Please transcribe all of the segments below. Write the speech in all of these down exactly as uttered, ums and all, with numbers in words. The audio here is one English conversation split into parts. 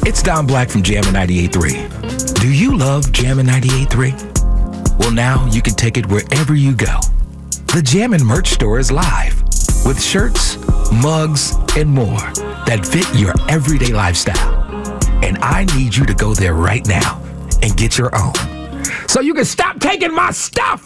It's Don Black from Jammin' ninety-eight point three. Do you love Jammin' ninety-eight point three? Well, now you can take it wherever you go. The Jammin' merch store is live with shirts, mugs, and more that fit your everyday lifestyle. And I need you to go there right now and get your own, so you can stop taking my stuff.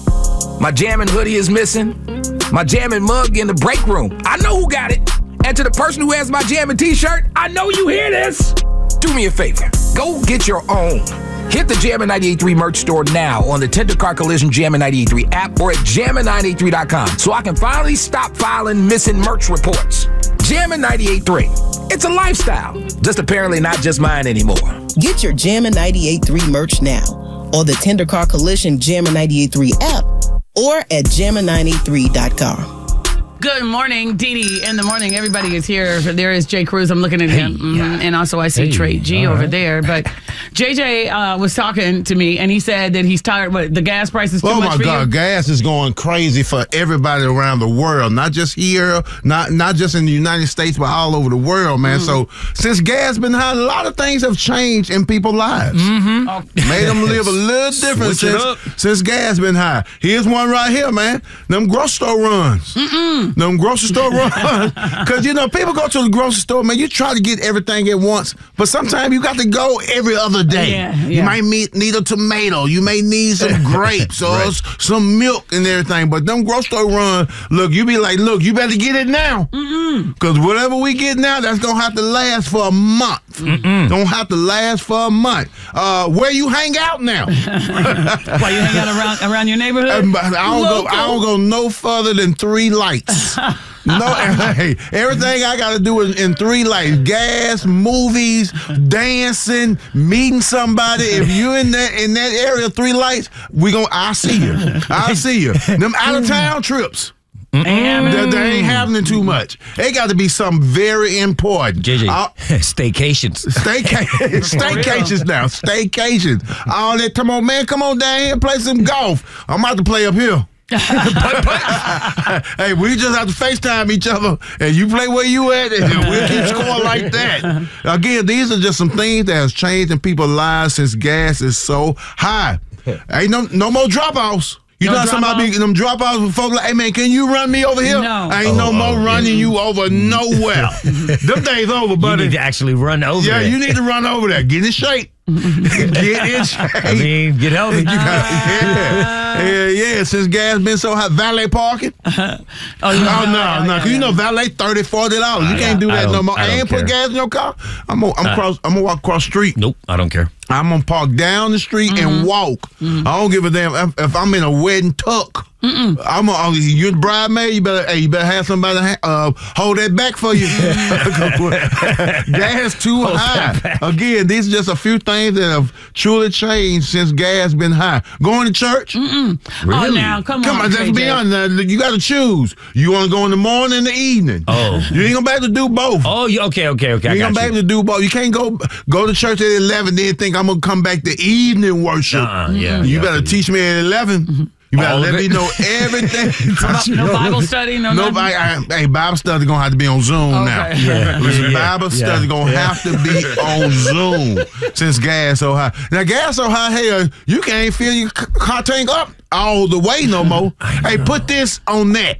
My Jammin' hoodie is missing. My Jammin' mug in the break room. I know who got it. And to the person who has my Jammin' t-shirt, I know you hear this. Do me a favor. Go get your own. Hit the Jammin' ninety-eight point three merch store now on the Tender Car Collision Jammin' ninety-eight point three app or at jammin ninety-eight point three dot com so I can finally stop filing missing merch reports. Jammin' ninety-eight point three. It's a lifestyle. Just apparently not just mine anymore. Get your Jammin' ninety-eight point three merch now on the Tender Car Collision Jammin' ninety-eight point three app or at jammin ninety-eight point three dot com. Good morning, Dee Dee. In the morning, everybody is here. There is Jay Cruz. I'm looking at Hey, him. Mm-hmm. yeah. And also I see Hey, Trey G all over right. there. But J J uh, was talking to me, and he said that he's tired. What, the gas price is too Oh much my for God, you? gas is going crazy for everybody around the world, not just here, not not just in the United States, but all over the world, man. Mm. So since gas been high, a lot of things have changed in people's lives. Mm-hmm. Oh. Made them live a little different Switch it since, up. since gas been high. Here's one right here, man. Them grocery store runs. Mm-mm. Them grocery store runs. Because, you know, people go to the grocery store, man, you try to get everything at once, but sometimes you got to go every other day. Yeah, You yeah. might need, need a tomato. You may need some grapes or Right. s- some milk and everything. But them grocery store run, look, you be like, look, you better get it now. Because whatever we get now, that's going to have to last for a month. Don't have to last for a month. Uh, where you hang out now? Why you hang out around around your neighborhood? Um, I don't go. I don't go no further than three lights. No, hey, everything I got to do is in three lights: gas, movies, dancing, meeting somebody. If you in that in that area, three lights, we gon' I see you. I see you. Them out of town trips. And They, they ain't happening too much. It got to be something very important. J J, Uh, staycations. Staycations, staycations now, staycations. All that, come on, man, come on down here and play some golf. I'm about to play up here. Hey, we just have to FaceTime each other, and you play where you at, and we'll keep scoring like that. Again, these are just some things that has changed in people's lives since gas is so high. Ain't no no more drop-offs. You No know somebody be them drop-offs with folks like, hey, man, can you run me over here? No. Ain't no Oh, more oh, yeah. running you over nowhere. Them days over, You buddy. need to actually run over Yeah, there. you need to run over there. Get in shape. Get in shape. I mean, get healthy. You got- yeah. yeah, yeah. Since gas been so high, valet parking. oh, you Oh, know, no, no. Cause you know valet thirty, forty dollars. You I- can't do I that no don't- more. I don't And put care. gas in your car. I'm gonna, I'm cross. I'm gonna walk across the street. Nope, I don't care. I'm gonna park down the street Mm-hmm. and walk. I don't give a damn if, if I'm in a wedding tuck. I'm a, you're the bridesmaid. You better, hey, you better have somebody ha- uh, hold that back for you. Gas too high. Again, these are just a few things that have truly changed since gas been high. Going to church. Oh, now, come, Come on, on, let's J J. be honest. Now, you got to choose. You want to go in the morning and the evening. Oh. You ain't gonna be able to do both. Oh, you, okay, okay, okay. I You ain't got gonna be you. able to do both. You can't go go to church at eleven, then think I'm gonna come back to evening worship. Uh-uh, yeah, you yeah, better yeah. teach me at eleven. You better All let of me it? know everything. No Bible study, no No, nothing? I, I, hey, Bible study gonna have to be on Zoom now. Okay. Yeah, Listen, yeah, yeah. Bible Yeah. study gonna have to be on Zoom since gas so high. Now gas so high, hey, uh, you can't fill your c- car tank up all the way no more. Hey, put this on that.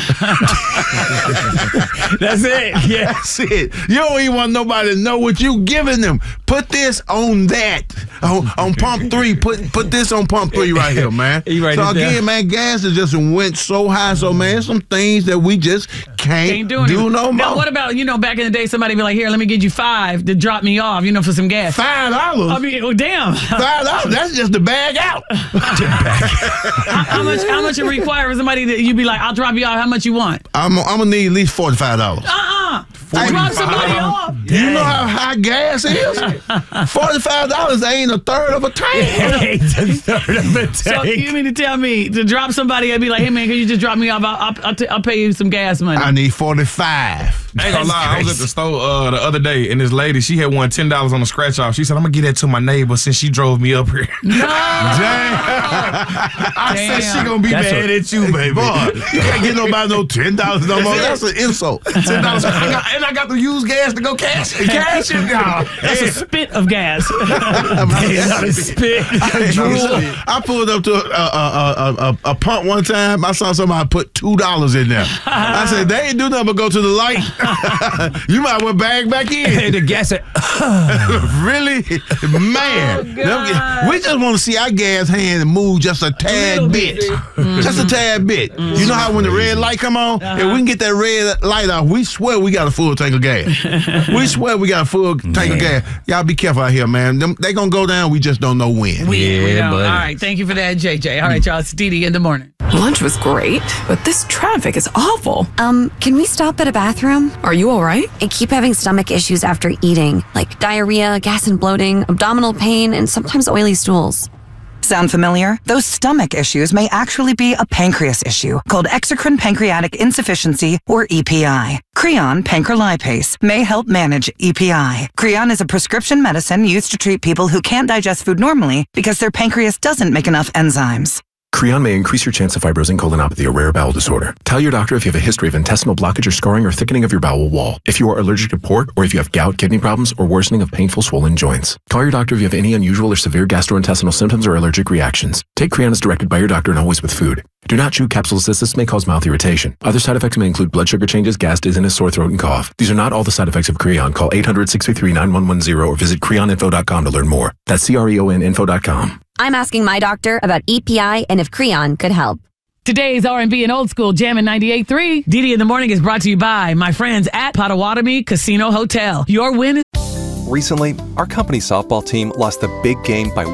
That's it. Yeah. That's it. You don't even want nobody to know what you giving them. Put this on that. On, on pump three. Put put this on pump three right here, man. You write so it again, down. man, gas has just went so high. So man, there's some things that we just can't, Ain't doing do it. no more. Now, what about, you know, back in the day, somebody be like, here, let me get you five to drop me off, you know, for some gas. Five dollars. I mean, oh, damn. Five dollars. That's just the bag out. how, how much How much it require for somebody that you be like, I'll drop you off, how much you want? I'm I'm gonna need at least forty five dollars. Uh-uh. Hey, Drop somebody off. You know how high gas is? Forty-five dollars ain't a third of a tank. It's a third of a So tank. you mean to tell me to drop somebody and be like, hey, man, can you just drop me off? I'll, I'll, I'll, t- I'll pay you some gas money. I need forty-five. I ain't gonna lie, I was at the store uh, the other day, and this lady, she had won ten dollars on the scratch off. She said, I'm gonna get that to my neighbor since she drove me up here. No. I Damn. said she gonna be That's mad what- at you, baby. Boy, you can't get nobody no ten dollars no more. That's an insult. ten dollars. I got, and I got to use gas to go cash, cash it down. That's a spit of gas. Spit. I, I pulled up to a, a, a, a, a pump one time. I saw somebody put two dollars in there. I said, they ain't do nothing but go to the light. You might well bag back in. The gas. Really? Man. Them- we just want to see our gas hand move just a tad little bit. bit. Just a tad bit. You know how when the red light come on, if we can get that red light off, we swear we got a full tank of gas. We swear we got a full tank of gas. Y'all be careful out here, man. Them, they gonna go down. We just don't know when. We, we Yeah, don't. buddy. All right. Thank you for that, J J. All right, y'all. It's Dee Dee in the morning. Lunch was great, but this traffic is awful. Um, can we stop at a bathroom? Are you all right? I keep having stomach issues after eating, like diarrhea, gas and bloating, abdominal pain, and sometimes oily stools. Sound familiar? Those stomach issues may actually be a pancreas issue called exocrine pancreatic insufficiency, or E P I. Creon pancrelipase may help manage E P I. Creon is a prescription medicine used to treat people who can't digest food normally because their pancreas doesn't make enough enzymes. Creon may increase your chance of fibrosing colonopathy, a rare bowel disorder. Tell your doctor if you have a history of intestinal blockage or scarring or thickening of your bowel wall, if you are allergic to pork, or if you have gout, kidney problems, or worsening of painful swollen joints. Call your doctor if you have any unusual or severe gastrointestinal symptoms or allergic reactions. Take Creon as directed by your doctor and always with food. Do not chew capsules as this may cause mouth irritation. Other side effects may include blood sugar changes, gas, dizziness, sore throat, and cough. These are not all the side effects of Creon. Call eight hundred, six three three, nine one one zero or visit creon info dot com to learn more. That's C R E O N info dot com. I'm asking my doctor about E P I and if Creon could help. Today's R and B and Old School Jammin' ninety-eight point three. Dee Dee in the morning is brought to you by my friends at Potawatomi Casino Hotel. Your win is Recently, our company softball team lost the big game by